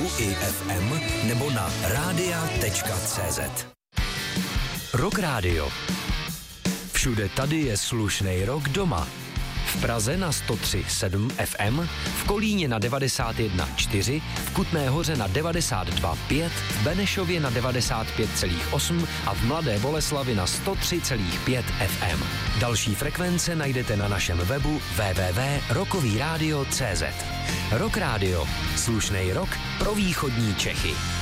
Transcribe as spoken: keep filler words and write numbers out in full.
U i F M nebo na rádia tečka cé zet. Rock Radio. Všude tady je slušnej rock doma. V Praze na sto tři sedm F M, v Kolíně na devadesát jedna čtyři, v Kutné Hoře na devadesát dva pět, v Benešově na devadesát pět celá osm a v Mladé Boleslavi na sto tři celá pět F M. Další frekvence najdete na našem webu w w w tečka rockový rádio tečka cé zet. Rock Radio. Slušnej rock pro východní Čechy.